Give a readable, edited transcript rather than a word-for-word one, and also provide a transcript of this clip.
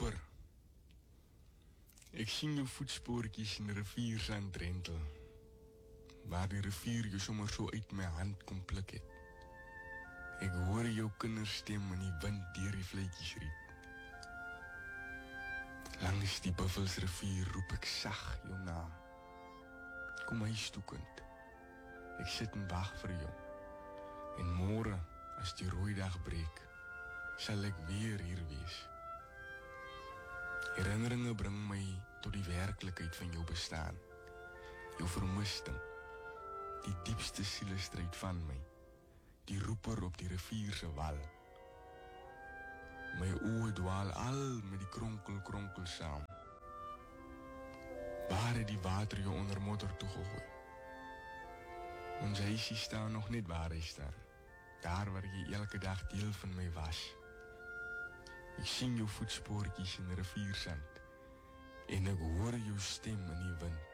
roeper. Ek sien jou voetspoortjies in die riviersand drentel, waar die rivier jou sommer so uit my hand kom pluk het. Ek hoor jou kinderstem in die wind deur die vletjies riep. Langs die Buffelsrivier roep ek sag jou naam. Kom huis toe, kind. Ek sit en wag vir jou. En môre, as die rooi dag breek, sal ek weer hier wees. Herinneringe bring my tot die werklikheid van jou bestaan. Jou vermisting, die diepste sielestryd van my, die roeper op die rivier se wal. My oë dwaal al met die kronkel saam. Waar het die water jou onder modder toegegooi? Ons huisie staan nog net waar hy staan, daar waar jy elke dag deel van my was. Ek sien jou voetspoortjies in die riviersand, en ek hoor jou stem in die wind.